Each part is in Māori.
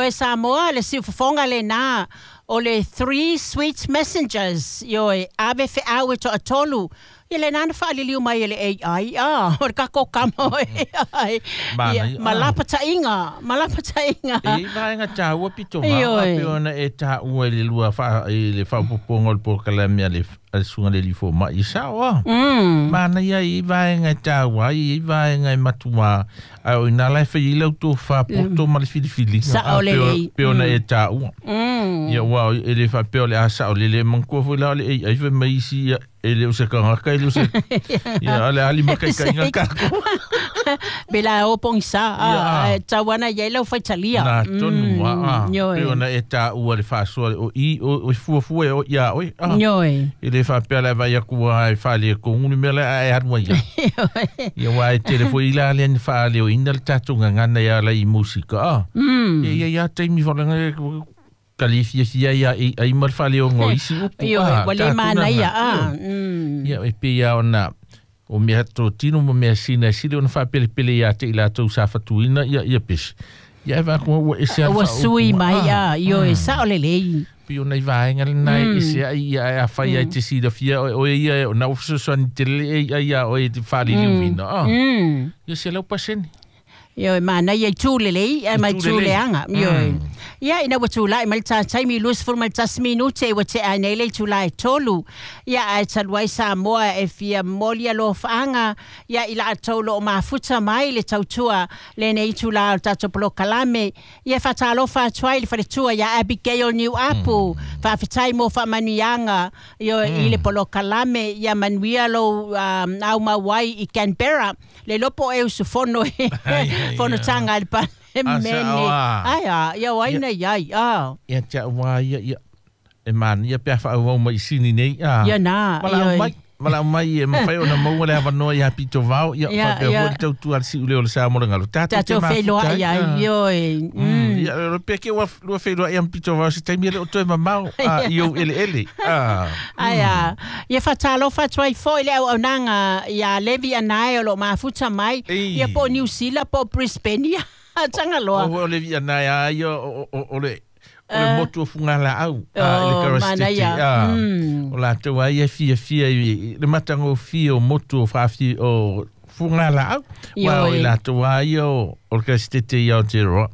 e Samoa le siufafonga le nā o le 3 sweet messengers yo e ave fe awe to atolu. Ia le nana whaaliliu mai ele AI. O le kako kamo AI. Malapatainga. E vaenga tāua pito maa. Ape ona e tāua le lua le whaupoponga le Porokalame le sunga le lifo ma i sawa. Mana ia i vaenga tāua i vaenga i matua. Au ina lai whailau tō whapoto ma le filifili. Sa o le lei. Pe ona e tāua. Ia wau e le whapeo le asa o le le mangkua whila le AI wha maisi ia. Ele usa kangaka ele usa ya ale ali makai kainga kako bela opong sa tawana yelo faitalia na tonu pe ona eta ua le faso o i o fu o ya oi ele fa pela vai ku ai fa le ko unu mele ai harmo ya ya wa telefo ila le fa le o indal tatunga ngana ya la i musika ya taimi volanga kalifia ia ai marfale o ngoisi yo wale mana ia ia e pia ona o me to tino mo me sina sile ona fa pele ia te ila to sa fatuina ia pis ia va ko e se o sui mai yo e sa ole lei pio nei vai ngal nai se ia a fa ia te sida fia o ia na ofso son te ia o e fa li vino ia se lo pasen yo mana ia tule lei mai tule anga yo ia ina watu lai mal ta taimi lus for mal tas minute wate anele tu lai tolu ia ai talwai Samoa e fia molia lo fanga ia ila tolo mafuta mai le tautua le nei tu la tato Porokalame ia fatalo fa twail fa tua ia Abigail New Apple fa fitai mo fa manuanga yo ile Porokalame ia manuia lo au mawai i Canberra le lopo e usufono fono tanga al pa mene ia waina ia ia cha wa ia e man ia pe fa o mai sini nei ia na mala mai e mai ona mo le avano ia pito vau ia fa pe ho tau tu al si ule o sa mo ngalo tata te ma ia yo ia lo pe ke wa lo fe lo ia pito vau se te mi le o to mamau io ele ia fa talo fa try fo ile o nanga ia levi anai lo mafuta mai ia po New Zealand po Brisbane tanga loa o levi anai ia o le moto fungala au le karastiti o la te wa ia fia le matango fia o moto fa fia o fungala au wa la te wa ia o karastiti ia te ro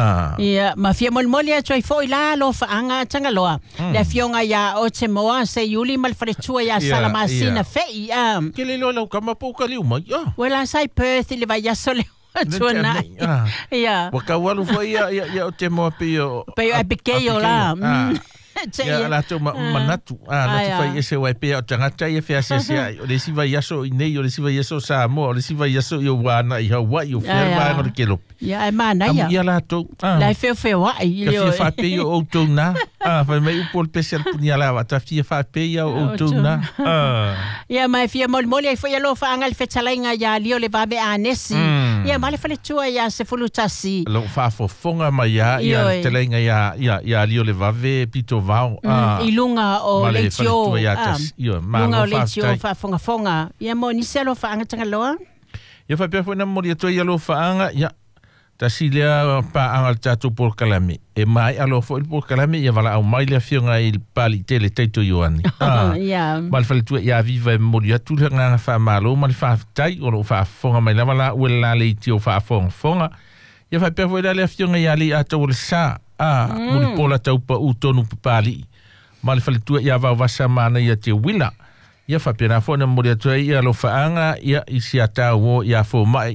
ia ma fia molmolia try foi la lo fa anga tanga loa le fionga ia o te moa se yuli mal fretua ia salama sina fei ke le lo kama po ka liu mai wela sai Perth le vai ia sole Tuana. Ia. Waka walu foi ia o te moa pio. Pio Abigail la. Ia la to manatu. Na te fai ese wai pia o tangata ia fea se o le siva iaso i nei o le siva iaso Samoa o le siva iaso i o wana i Hawaii o fea vai ngore ke lopi. Ia e mana ia. Ia la to. La fea wai. Ka fia fa pia o to na. Fai mai upol special punia la wa ta fia fa pia o to na. Ia mai fia mol ai foi lo fa angal fetalainga ia lio le vabe anesi. Ia male fale tua ia se fulutasi. Lo fa fofonga mai ia telainga ia lio le vave pito vau. Ilunga o leitio. Lunga o leitio fa fonga. Ia mo ni se lo fa anga tanga loa. Ia fa pia fona mo ia to ia lo fa anga ia tasilia pa angal tatu Porokalame. E mai alo fo il Porokalame ia vala au mai le fionga il pali tele teito yoani. Mal fale tu ia viva mo ia tu nga fa malo mal fa tai o fa fonga mai la vala o la leitio fa fonga. Ia fa pia fo le fionga ia li ato le sa mo pola tau pa utonu pali. Mal fale tu ia va vasa mana ia te wila. Ia fa pia fo na mo ia tu ia lo fa anga ia isi ata wo ia fo mai.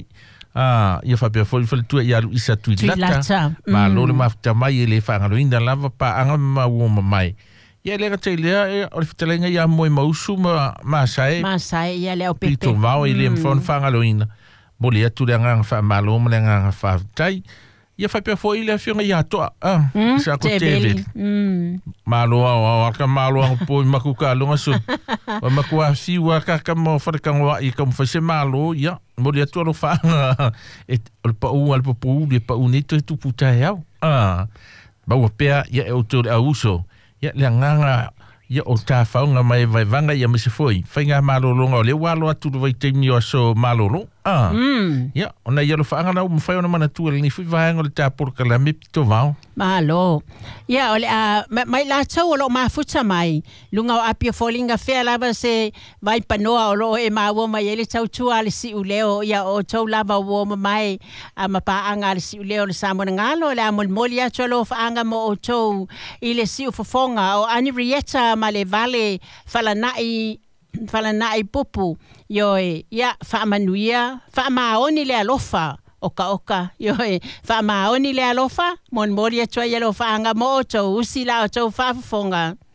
Ia fa pe fo tu ia lu isa tu lata ma lo le mafta mai le fa ngalo inda lava pa anga ma wo mai ia le ka tele o fitelenga ia mo mausu ma sai ia le o pepe pito vao ile mfon fa ngalo ina boli atu le nga fa malo mo le nga fa tai ia fa pe fo ile fionga ia to sa ko tele malo o ka malo po makuka lo ngaso o makua si wa ka mo fa ka wa I ka mo fa se malo ia mo le atu lo fa o pa u al popu le pa unito tu puta yao ba wa pe ia o to a uso ia le nganga ia o ta fa nga mai vai vanga ia me se foi fa nga malo lo le walo atu vai te mi o so malo lo Ia, ona ia lo whaanga na umawhai ona mana tua ni fui vahenga le tāpura kalami pito vau. Malo. Ia, ole mai la tau o lo mafuta mai. Lunga o apia folinga whea lava se vai panoa o lo e maua mai ele tau tua le si uleo. Ia o tau lava o mai a mapaanga le si uleo le samona ngalo. Le amol moli atu lo whaanga mo o tau i le si ufofonga o ani rieta ma le vale falanai pupu. Yoi, ia, whaamanuia, whaamaoni le alofa. Oka, yoi, whaamaoni le alofa. Mon mori atua i alo whaanga mo o tau usi la o tau whaafonga.